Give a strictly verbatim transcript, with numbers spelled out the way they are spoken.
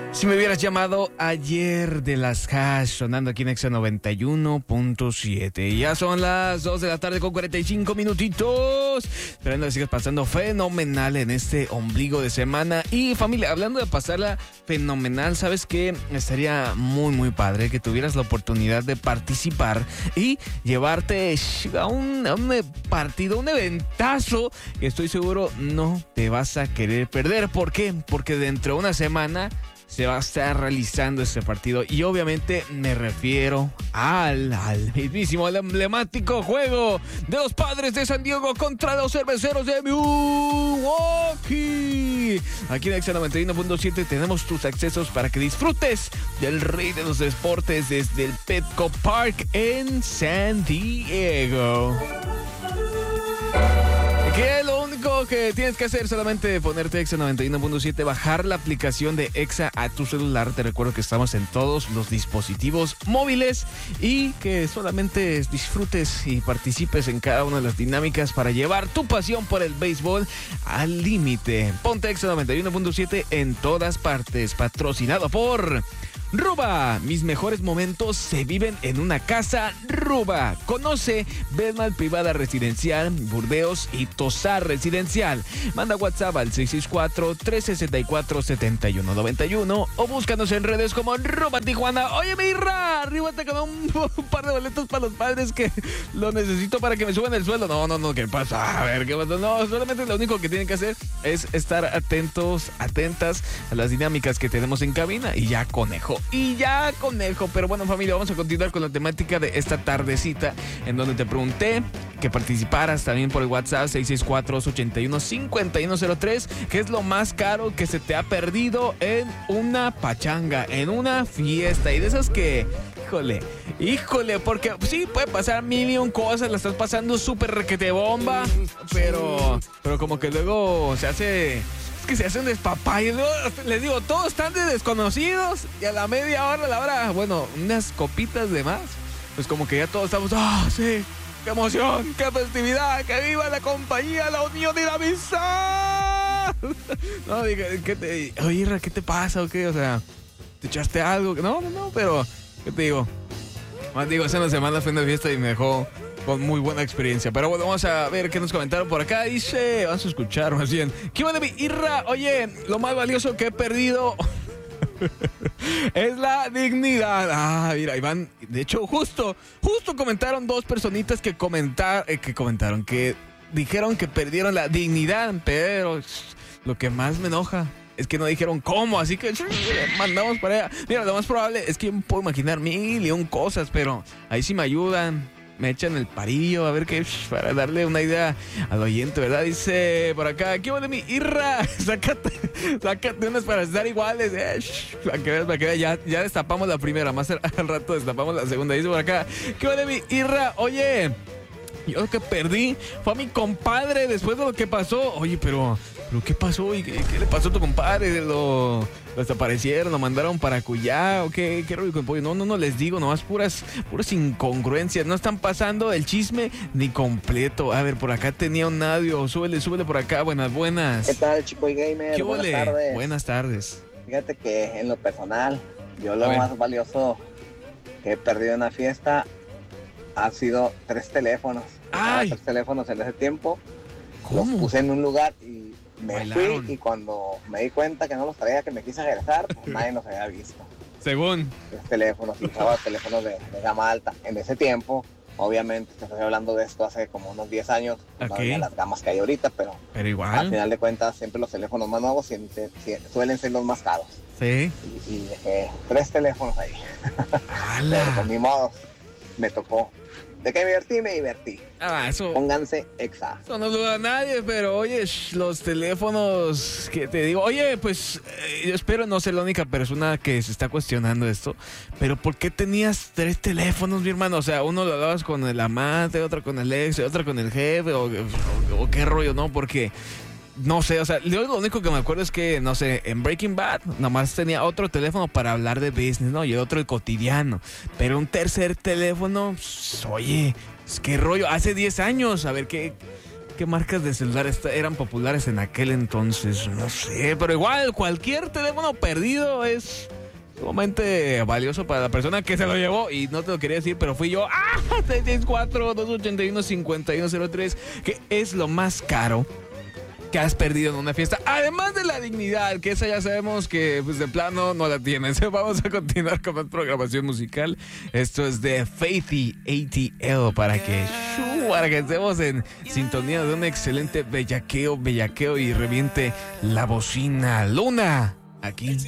Si me hubieras llamado ayer de las Hash, sonando aquí en Exa noventa y uno punto siete. Ya son las dos de la tarde con cuarenta y cinco minutitos. Esperando que sigas pasando fenomenal en este ombligo de semana. Y familia, hablando de pasarla fenomenal, ¿sabes qué? Estaría muy, muy padre que tuvieras la oportunidad de participar y llevarte a un, a un partido, un eventazo que estoy seguro no te vas a querer perder. ¿Por qué? Porque dentro de una semana se va a estar realizando este partido y obviamente me refiero al, al mismísimo, al emblemático juego de los Padres de San Diego contra los Cerveceros de Milwaukee. Aquí en Exa noventa y uno punto siete tenemos tus accesos para que disfrutes del rey de los deportes desde el Petco Park en San Diego. Que lo único que tienes que hacer es solamente ponerte Exa noventa y uno punto siete, bajar la aplicación de Exa a tu celular. Te recuerdo que estamos en todos los dispositivos móviles y que solamente disfrutes y participes en cada una de las dinámicas para llevar tu pasión por el béisbol al límite. Ponte Exa noventa y uno punto siete en todas partes, patrocinado por Ruba. Mis mejores momentos se viven en una casa Ruba. Conoce Bedmal Privada Residencial, Burdeos y Tosar Residencial. Manda WhatsApp al seis seis cuatro, tres seis cuatro, siete uno nueve uno o búscanos en redes como Ruba Tijuana. Oye, Mirra, arríbate con un, un par de boletos para los Padres que lo necesito para que me suban el sueldo. No, no, no, ¿qué pasa? A ver, ¿qué pasa? No, solamente lo único que tienen que hacer es estar atentos, atentas a las dinámicas que tenemos en cabina y ya, conejo. Y ya, conejo. Pero bueno, familia, vamos a continuar con la temática de esta tardecita, en donde te pregunté que participaras también por el WhatsApp seis seis cuatro, ocho uno, cinco uno cero tres. ¿Qué es lo más caro que se te ha perdido en una pachanga, en una fiesta? Y de esas que, híjole, híjole, porque sí, puede pasar mil y un cosas, la estás pasando súper requete bomba, pero, pero como que luego se hace... que se hace un despapalle, ¿no? Les digo, todos están de desconocidos y a la media hora, a la hora, bueno, unas copitas de más, pues como que ya todos estamos, ah, oh, sí, qué emoción, qué festividad, que viva la compañía, la unión y la amistad. No, dije, ¿qué te, oye, Ra, ¿qué te pasa o qué? O sea, ¿te echaste algo? No, no, no, pero, ¿qué te digo? Más digo, hace una semana fui a una fiesta y me dejó con muy buena experiencia. Pero bueno, vamos a ver qué nos comentaron por acá. Dice, vamos a escuchar más bien. ¿Qué va de mi Irra? Oye, lo más valioso que he perdido es la dignidad. Ah, mira, Iván, de hecho, justo, justo comentaron dos personitas que comentar, eh, que comentaron, que dijeron que perdieron la dignidad, pero lo que más me enoja es que no dijeron cómo, así que mandamos para allá. Mira, lo más probable es que yo me puedo imaginar mil y un cosas, pero ahí sí me ayudan. Me echan el parillo, a ver qué, para darle una idea al oyente, ¿verdad? Dice por acá, ¿qué va de mi Irra? Sácate, sácate unas para estar iguales, eh. Para que veas, para que veas, ya, ya destapamos la primera, más al rato destapamos la segunda. Dice por acá, ¿qué va de mi Irra? Oye, yo lo que perdí fue a mi compadre después de lo que pasó. Oye, pero, pero ¿qué pasó? ¿Y qué, qué le pasó a tu compadre? Lo, lo desaparecieron, lo mandaron para Cuyá, ¿o qué? ¿Qué rollo con pollo? No, no, no les digo, nomás puras, puras incongruencias. No están pasando el chisme ni completo. A ver, por acá tenía un audio. Súbele, súbele por acá. Buenas, buenas. ¿Qué tal, Chico y Gamer? ¿Qué buenas ole? tardes. Buenas tardes. Fíjate que en lo personal, yo lo más valioso que he perdido en una fiesta ha sido tres teléfonos. ¡Ay! Tres teléfonos en ese tiempo. ¿Cómo? Los puse en un lugar y me Bailaron. fui, y cuando me di cuenta que no los traía, que me quise regresar, pues nadie los había visto. Según. Tres teléfonos, y usaba teléfonos de, de gama alta. En ese tiempo, obviamente, te estoy hablando de esto hace como unos diez años, no Ok. había las gamas que hay ahorita, pero Pero al igual. final de cuentas, siempre los teléfonos más nuevos siempre, siempre, suelen ser los más caros. Sí. Y, y dejé tres teléfonos ahí. Pero ¡Hala! con mi modo, me tocó. De que me divertí, me divertí. Ah, eso... Pónganse Exa. Eso no duda nadie, pero oye, sh, los teléfonos que te digo, oye, pues eh, yo espero no ser la única persona que se está cuestionando esto, pero ¿por qué tenías tres teléfonos, mi hermano? O sea, uno lo dabas con el amante, otro con el ex, otro con el jefe, o, o, o qué rollo, ¿no? Porque... no sé, o sea, yo lo único que me acuerdo es que, no sé, en Breaking Bad nomás tenía otro teléfono para hablar de business, ¿no? Y otro el cotidiano. Pero un tercer teléfono, pues, oye, es que rollo, hace diez años, a ver, ¿qué, qué marcas de celular esta- eran populares en aquel entonces. No sé, pero igual cualquier teléfono perdido es sumamente valioso para la persona que se lo llevó. Y no te lo quería decir, pero fui yo. ¡Ah! seis seis cuatro, dos ocho uno, cinco uno cero tres. Que es lo más caro que has perdido en una fiesta, además de la dignidad, que esa ya sabemos que pues de plano no la tienes. Vamos a continuar con más programación musical. Esto es de Faithy A T L para que, para que estemos en sintonía de un excelente bellaqueo, bellaqueo y reviente la bocina. Luna, aquí